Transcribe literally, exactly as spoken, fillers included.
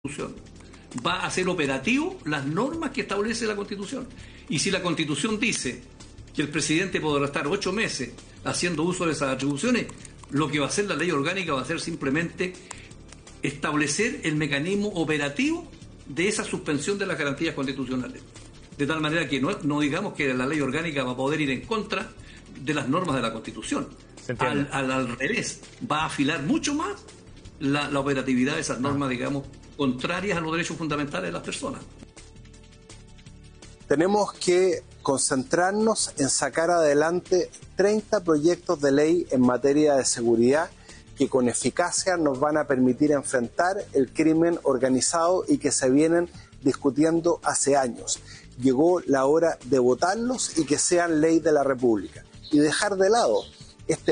va a hacer operativo las normas que establece la Constitución. Y si la Constitución dice que el presidente podrá estar ocho meses haciendo uso de esas atribuciones, lo que va a hacer la ley orgánica va a ser simplemente establecer el mecanismo operativo de esa suspensión de las garantías constitucionales. De tal manera que no, no digamos que la ley orgánica va a poder ir en contra de las normas de la Constitución. Al, al, al revés, va a afilar mucho más la, la operatividad de esas normas, digamos, contrarias a los derechos fundamentales de las personas. Tenemos que concentrarnos en sacar adelante treinta proyectos de ley en materia de seguridad que con eficacia nos van a permitir enfrentar el crimen organizado y que se vienen discutiendo hace años. Llegó la hora de votarlos y que sean ley de la República y dejar de lado este